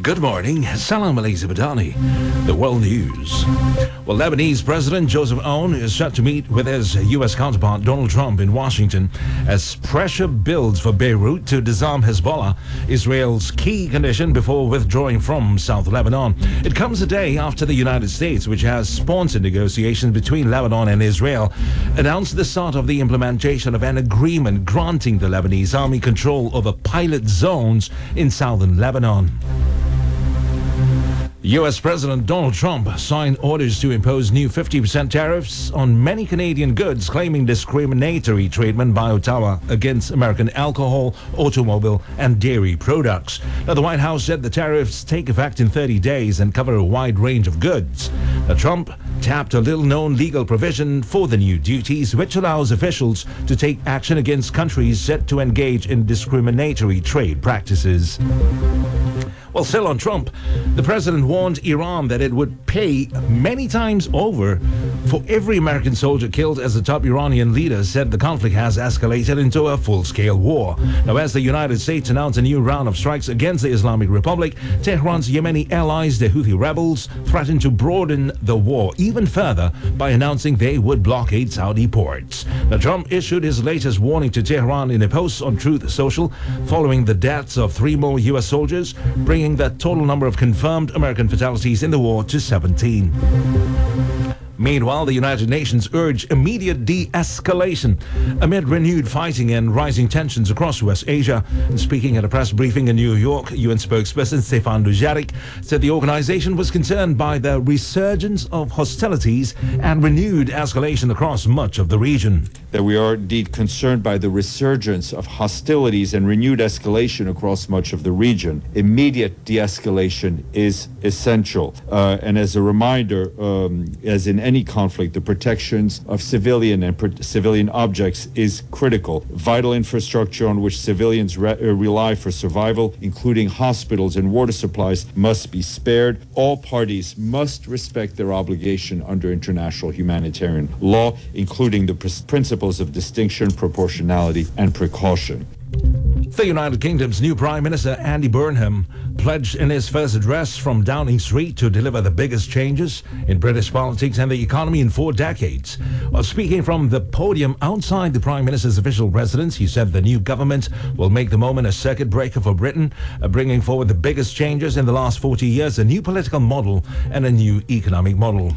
Good morning. Salam Malaysia Badani. The world news. Well, Lebanese President Joseph Aoun is set to meet with his U.S. counterpart Donald Trump in Washington as pressure builds for Beirut to disarm Hezbollah, Israel's key condition before withdrawing from South Lebanon. It comes a day after the United States, which has sponsored negotiations between Lebanon and Israel, announced the start of the implementation of an agreement granting the Lebanese army control over pilot zones in southern Lebanon. U.S. President Donald Trump signed orders to impose new 50% tariffs on many Canadian goods, claiming discriminatory treatment by Ottawa against American alcohol, automobile, and dairy products. Now, the White House said the tariffs take effect in 30 days and cover a wide range of goods. Now, Trump tapped a little-known legal provision for the new duties, which allows officials to take action against countries set to engage in discriminatory trade practices. Well, still on Trump, the president warned Iran that it would pay many times over for every American soldier killed, as the top Iranian leader said the conflict has escalated into a full-scale war. Now, as the United States announced a new round of strikes against the Islamic Republic, Tehran's Yemeni allies, the Houthi rebels, threatened to broaden the war even further by announcing they would blockade Saudi ports. Now, Trump issued his latest warning to Tehran in a post on Truth Social following the deaths of 3 more U.S. soldiers, bringing the total number of confirmed American fatalities in the war to 17. Meanwhile, the United Nations urged immediate de-escalation amid renewed fighting and rising tensions across West Asia. And speaking at a press briefing in New York, UN spokesperson Stéphane Dujarric said the organization was concerned by the resurgence of hostilities and renewed escalation across much of the region. That we are indeed concerned by the resurgence of hostilities and renewed escalation across much of the region. Immediate de-escalation is essential. And as a reminder, as in any conflict, the protections of civilian and civilian objects is critical. Vital infrastructure on which civilians rely for survival, including hospitals and water supplies, must be spared. All parties must respect their obligation under international humanitarian law, including the principles of distinction, proportionality, and precaution. The United Kingdom's new Prime Minister Andy Burnham pledged in his first address from Downing Street to deliver the biggest changes in British politics and the economy in 4 decades. While speaking from the podium outside the Prime Minister's official residence, he said the new government will make the moment a circuit breaker for Britain, bringing forward the biggest changes in the last 40 years, a new political model and a new economic model.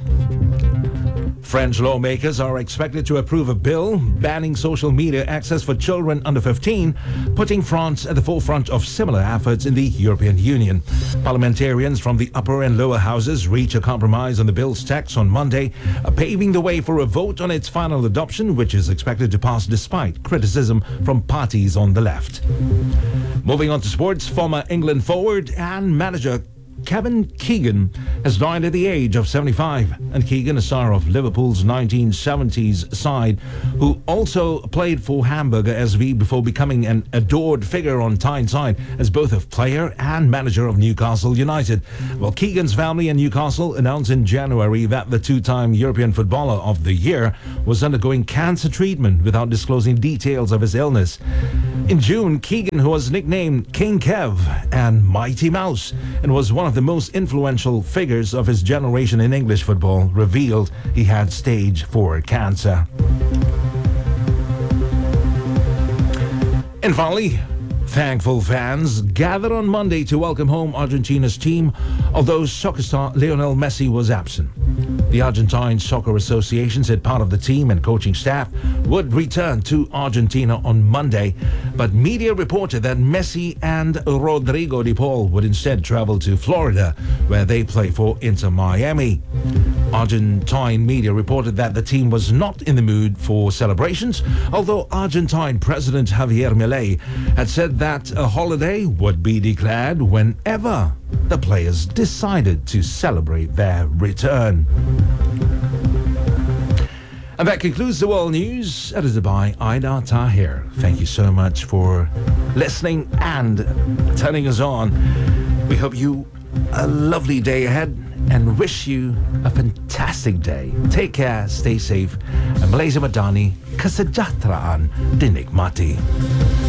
French lawmakers are expected to approve a bill banning social media access for children under 15, putting France at the forefront of similar efforts in the European Union. Parliamentarians from the upper and lower houses reached a compromise on the bill's text on Monday, paving the way for a vote on its final adoption, which is expected to pass despite criticism from parties on the left. Moving on to sports, former England forward and manager Kevin Keegan has died at the age of 75, and Keegan, a star of Liverpool's 1970s side, who also played for Hamburger SV before becoming an adored figure on Tyneside as both a player and manager of Newcastle United. Well, Keegan's family in Newcastle announced in January that the 2-time European Footballer of the Year was undergoing cancer treatment without disclosing details of his illness. In June, Keegan, who was nicknamed King Kev and Mighty Mouse and was one of the most influential figures of his generation in English football, revealed he had stage 4 cancer. And finally, thankful fans gathered on Monday to welcome home Argentina's team, although soccer star Lionel Messi was absent. The Argentine Soccer Association said part of the team and coaching staff would return to Argentina on Monday, but media reported that Messi and Rodrigo de Paul would instead travel to Florida, where they play for Inter Miami. Argentine media reported that the team was not in the mood for celebrations, although Argentine President Javier Milei had said that a holiday would be declared whenever the players decided to celebrate their return. And that concludes the world news, edited by Aida Tahir. Thank you so much for listening and turning us on. We hope you a lovely day ahead and wish you a fantastic day. Take care, stay safe, and Malaysia Madani, kesejahteraan dinikmati.